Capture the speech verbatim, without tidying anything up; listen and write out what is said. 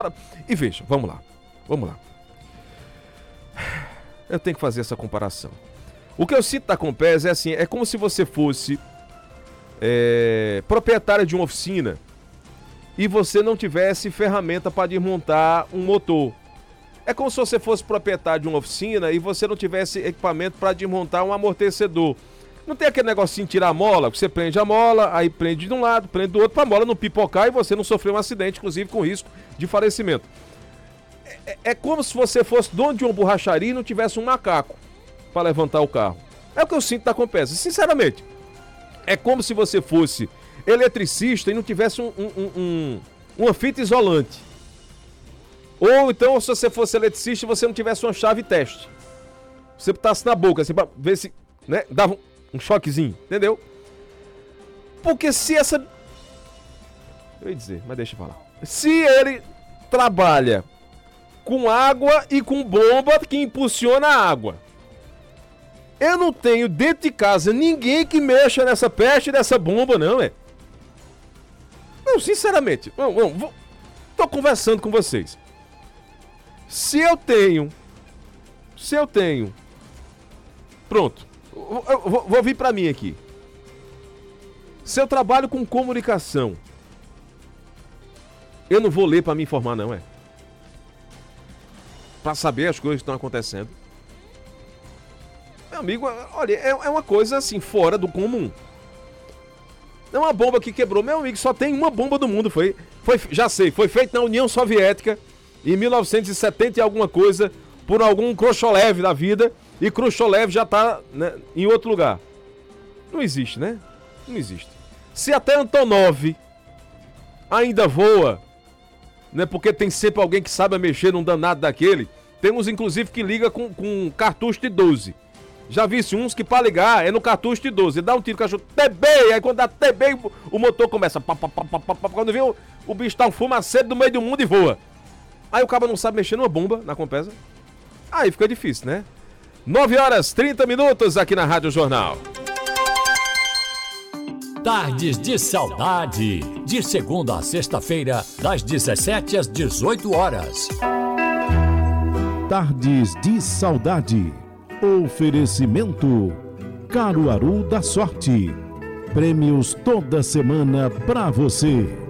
E veja, vamos lá, vamos lá. Eu tenho que fazer essa comparação. O que eu sinto da Compes é assim, é como se você fosse é, proprietário de uma oficina e você não tivesse ferramenta para desmontar um motor. É como se você fosse proprietário de uma oficina e você não tivesse equipamento para desmontar um amortecedor. Não tem aquele negocinho de tirar a mola, você prende a mola, aí prende de um lado, prende do outro, para a mola não pipocar e você não sofrer um acidente, inclusive com risco de falecimento. É, é como se você fosse dono de uma borracharia e não tivesse um macaco para levantar o carro. É o que eu sinto da Compes. Sinceramente, é como se você fosse eletricista e não tivesse um, um, um, um, uma fita isolante. Ou então, se você fosse eletricista e você não tivesse uma chave teste. Você botasse na boca, assim, pra ver se, né, dava um, um choquezinho, entendeu? Porque se essa... Eu ia dizer, mas deixa eu falar. Se ele trabalha com água e com bomba que impulsiona a água, eu não tenho dentro de casa ninguém que mexa nessa peste dessa bomba, não, é? Não, sinceramente, vamos, vamos, vou, tô conversando com vocês. Se eu tenho, se eu tenho, pronto, eu, eu, vou, vou vir pra mim aqui. Se eu trabalho com comunicação, eu não vou ler pra me informar, não, é? Pra saber as coisas que estão acontecendo. Meu amigo, olha, é, é uma coisa assim, fora do comum. É uma bomba que quebrou. Meu amigo, só tem uma bomba do mundo. Foi, foi, já sei, foi feita na União Soviética em mil novecentos e setenta e alguma coisa por algum Khrushchev da vida. E Khrushchev já tá, né, em outro lugar. Não existe, né? Não existe. Se até Antonov ainda voa, né? Porque tem sempre alguém que sabe mexer num danado daquele. Temos inclusive que liga com, com cartucho de doze. Já vi-se uns que para ligar é no cartucho de doze. Ele dá um tiro, o cachorro T B, aí quando dá T B, o motor começa. Pá, pá, pá, pá, pá, pá, quando vê o, o bicho tá um fumaceiro no meio do mundo e voa. Aí o cara não sabe mexer numa bomba na Compesa. Aí fica difícil, né? nove horas, trinta minutos aqui na Rádio Jornal. Tardes de Saudade. De segunda a sexta-feira, das dezessete às dezoito horas. Tardes de Saudade. Oferecimento Caruaru da Sorte. Prêmios toda semana pra você.